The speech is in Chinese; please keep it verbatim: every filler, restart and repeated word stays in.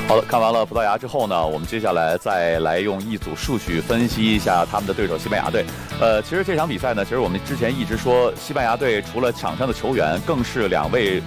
好的，看完了葡萄牙之后呢，我们接下来再来用一组数据分析一下他们的对手西班牙队。呃，其实这场比赛呢，其实我们之前一直说，西班牙队除了场上的球员，更是两位